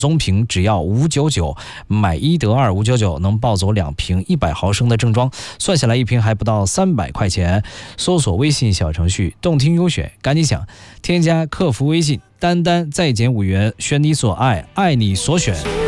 棕瓶只要599，买1得2，599能抱走2瓶100毫升的正装，算下来一瓶还不到300块钱。搜索微信小程序动听优选，赶紧想，添加客服微信丹丹再减5元，选你所爱，爱你所选。